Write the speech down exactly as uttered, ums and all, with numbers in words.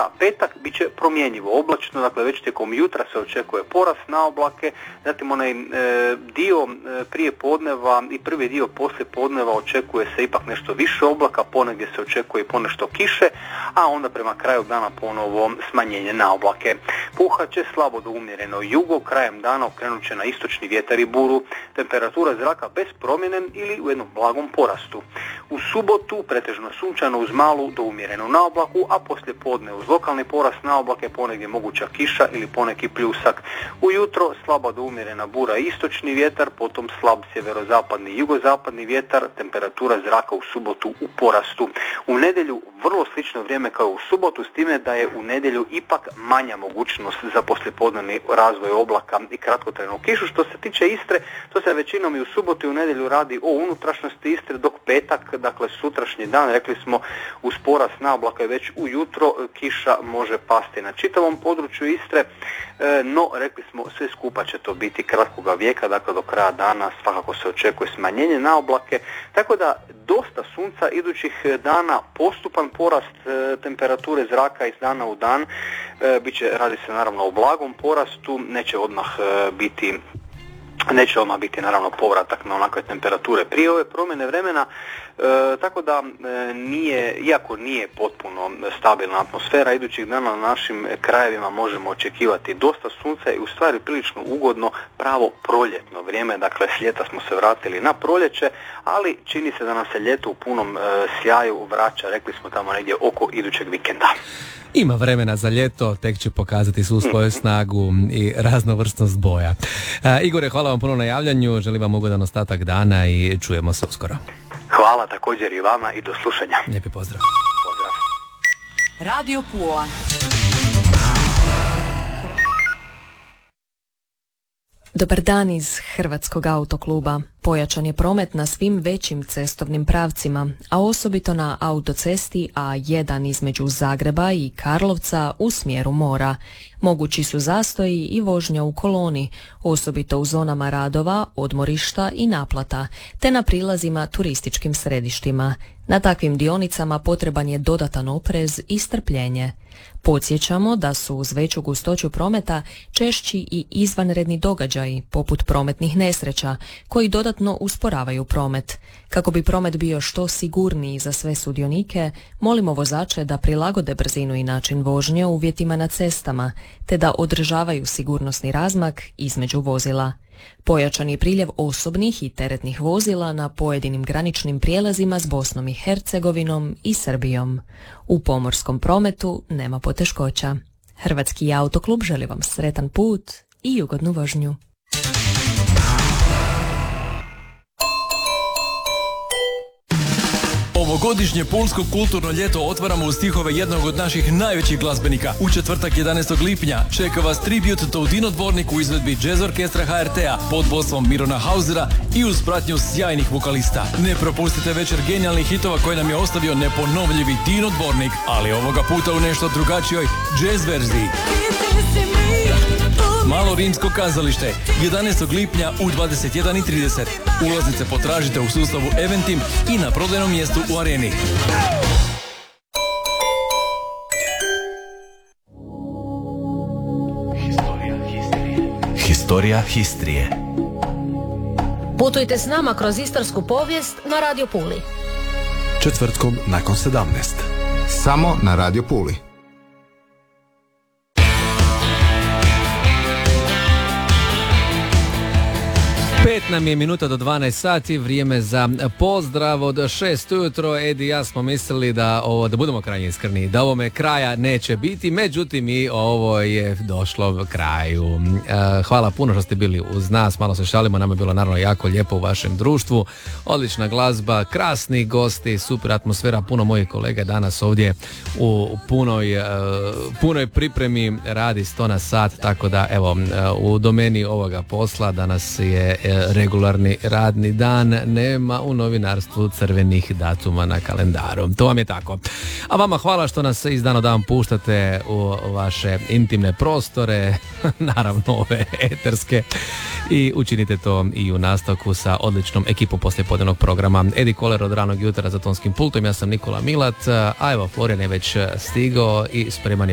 Za petak bit će promjenjivo oblačno, dakle već tijekom jutra se očekuje porast na oblake, zatim onaj e, dio e, prije podneva i prvi dio poslije podneva očekuje se ipak nešto više oblaka, ponegdje se očekuje i ponešto kiše, a onda prema kraju dana ponovo smanjenje na oblake. Puhat će slabo do umjereno jugo, krajem dana okrenut će na istočni vjetar i buru, temperatura zraka bez promjene ili u jednom blagom porastu. U subotu pretežno sunčano uz malu do umjerenu na oblaku, a poslije podne uz lokalni porast na oblake ponegdje moguća kiša ili poneki pljusak. Ujutro slaba do umjerena bura i istočni vjetar, potom slab sjeverozapadni i jugozapadni vjetar, temperatura zraka u subotu u porastu. U nedjelju vrlo slično vrijeme kao u subotu, s time da je u nedjelju ipak manja mogućnost za poslijepodnevni razvoj oblaka i kratkotrajnu kišu. Što se tiče Istre, to se većinom i u subotu i u nedjelju radi o unutrašnjosti Istre, dok petak, dakle sutrašnji dan, rekli smo uz porast na oblaka i već ujutro kiša može pasti na čitavom području Istre, no rekli smo sve skupa će to biti kratkoga vijeka, dakle do kraja dana svakako se očekuje smanjenje na oblake, tako da dosta sunca idućih dana, postupan porast e, temperature zraka iz dana u dan, e, bit će, radi se naravno o blagom porastu, neće odmah e, biti Neće odmah biti naravno povratak na onakve temperature prije ove promjene vremena, e, tako da e, nije, iako nije potpuno stabilna atmosfera, idućih dana na našim krajevima možemo očekivati dosta sunca i u stvari prilično ugodno pravo proljetno vrijeme, dakle s ljeta smo se vratili na proljeće, ali čini se da nam se ljeto u punom e, sjaju vraća, rekli smo tamo negdje oko idućeg vikenda. Ima vremena za ljeto, tek će pokazati svu svoju snagu i raznovrsnost boja. A, Igore, hvala vam puno na javljanju, želim vam ugodan ostatak dana i čujemo se uskoro. Hvala također i vama i do slušanja. Lijepi pozdrav. Pozdrav. Radio Pula. Dobar dan iz Hrvatskog autokluba. Pojačan je promet na svim većim cestovnim pravcima, a osobito na autocesti A jedan između Zagreba i Karlovca u smjeru mora. Mogući su zastoji i vožnja u koloni, osobito u zonama radova, odmorišta i naplata, te na prilazima turističkim središtima. Na takvim dionicama potreban je dodatan oprez i strpljenje. Podsjećamo da su uz veću gustoću prometa češći i izvanredni događaji, poput prometnih nesreća, koji dodatno usporavaju promet. Kako bi promet bio što sigurniji za sve sudionike, molimo vozače da prilagode brzinu i način vožnje uvjetima na cestama, te da održavaju sigurnosni razmak između vozila. Pojačan je priljev osobnih i teretnih vozila na pojedinim graničnim prijelazima s Bosnom i Hercegovinom i Srbijom. U pomorskom prometu nema poteškoća. Hrvatski autoklub želi vam sretan put i ugodnu vožnju. Ovogodišnje pulsko kulturno ljeto otvaramo uz stihove jednog od naših najvećih glazbenika. U četvrtak jedanaestog lipnja čeka vas tribut Toudino Dvornik u izvedbi Jazz Orkestra H R T-a pod vodstvom Mirona Hausera i uz pratnju sjajnih vokalista. Ne propustite večer genijalnih hitova koje nam je ostavio neponovljivi Dino Dvornik, ali ovoga puta u nešto drugačijoj jazz verziji. Malo rimsko kazalište, jedanaestog lipnja u dvadeset jedan i trideset. Ulaznice potražite u sustavu Eventim i na prodajnom mjestu u Areni. Historija Histrije. Putujte s nama kroz istarsku povijest na Radio Puli. Četvrtkom nakon sedamnaest. Samo na Radio Puli. Pet nam je minuta do dvanaest sati, vrijeme za pozdrav od šest ujutro. Edi i ja smo mislili da ovo, da budemo krajnje iskreni, da ovome kraja neće biti, međutim i ovo je došlo kraju. E, hvala puno što ste bili uz nas, malo se šalimo, nama je bilo naravno jako lijepo u vašem društvu, odlična glazba, krasni gosti, super atmosfera, puno mojih kolega danas ovdje u punoj, uh, punoj pripremi radi sto na sat, tako da evo, uh, u domeni ovoga posla danas je uh, regularni radni dan, nema u novinarstvu crvenih datuma na kalendaru. To vam je tako. A vama hvala što nas iz dana u dan puštate u vaše intimne prostore, naravno ove eterske, i učinite to i u nastavku sa odličnom ekipom poslijepodnevnog programa. Edi Koler od ranog jutra za tonskim pultom, ja sam Nikola Milat, a evo Florian je već stigao i spreman je